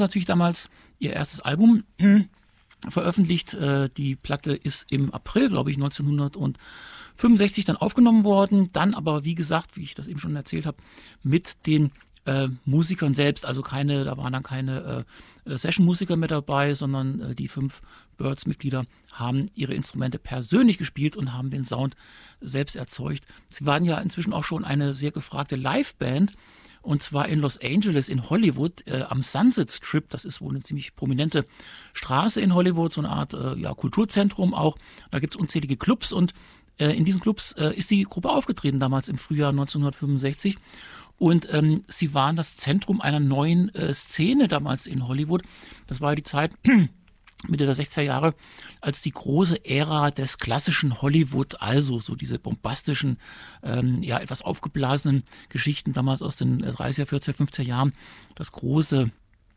natürlich damals ihr erstes Album veröffentlicht. Die Platte ist im April, glaube ich, 1965 dann aufgenommen worden. Dann aber, wie gesagt, wie ich das eben schon erzählt habe, mit den Musikern selbst. Also da waren dann keine Session-Musiker mehr dabei, sondern die 5 Byrds-Mitglieder haben ihre Instrumente persönlich gespielt und haben den Sound selbst erzeugt. Sie waren ja inzwischen auch schon eine sehr gefragte Liveband. Und zwar in Los Angeles, in Hollywood, am Sunset Strip. Das ist wohl eine ziemlich prominente Straße in Hollywood, so eine Art Kulturzentrum auch. Da gibt es unzählige Clubs und in diesen Clubs ist die Gruppe aufgetreten, damals im Frühjahr 1965. Und sie waren das Zentrum einer neuen Szene damals in Hollywood. Das war ja die Zeit Mitte der 60er Jahre, als die große Ära des klassischen Hollywood, also so diese bombastischen, etwas aufgeblasenen Geschichten damals aus den 30er, 40er, 50er Jahren, das große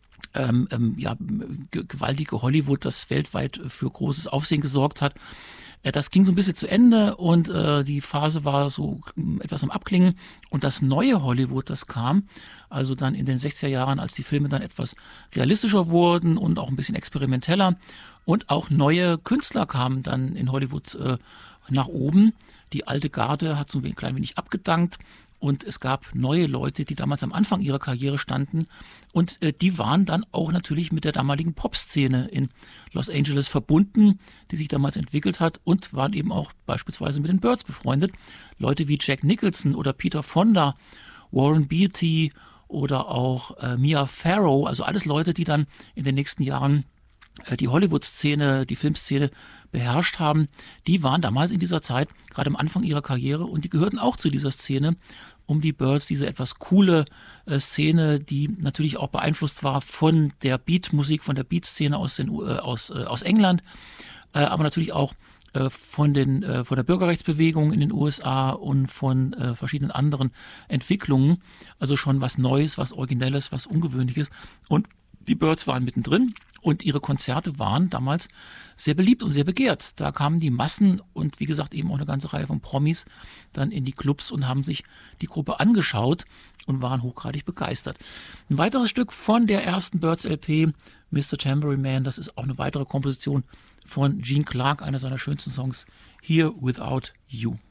gewaltige Hollywood, das weltweit für großes Aufsehen gesorgt hat. Das ging so ein bisschen zu Ende und die Phase war so etwas am Abklingen. Und das neue Hollywood, das kam, also dann in den 60er Jahren, als die Filme dann etwas realistischer wurden und auch ein bisschen experimenteller. Und auch neue Künstler kamen dann in Hollywood nach oben. Die alte Garde hat so ein klein wenig abgedankt. Und es gab neue Leute, die damals am Anfang ihrer Karriere standen. Und die waren dann auch natürlich mit der damaligen Popszene in Los Angeles verbunden, die sich damals entwickelt hat, und waren eben auch beispielsweise mit den Byrds befreundet. Leute wie Jack Nicholson oder Peter Fonda, Warren Beatty oder auch Mia Farrow. Also alles Leute, die dann in den nächsten Jahren die Hollywood-Szene, die Filmszene beherrscht haben, die waren damals in dieser Zeit gerade am Anfang ihrer Karriere und die gehörten auch zu dieser Szene um die Byrds, diese etwas coole Szene, die natürlich auch beeinflusst war von der Beat-Musik, von der Beat-Szene aus England, aber natürlich auch von der Bürgerrechtsbewegung in den USA und von verschiedenen anderen Entwicklungen. Also schon was Neues, was Originelles, was Ungewöhnliches. Und die Byrds waren mittendrin und ihre Konzerte waren damals sehr beliebt und sehr begehrt. Da kamen die Massen und wie gesagt eben auch eine ganze Reihe von Promis dann in die Clubs und haben sich die Gruppe angeschaut und waren hochgradig begeistert. Ein weiteres Stück von der ersten Byrds LP, Mr. Tambourine Man, das ist auch eine weitere Komposition von Gene Clark, einer seiner schönsten Songs, Here Without You.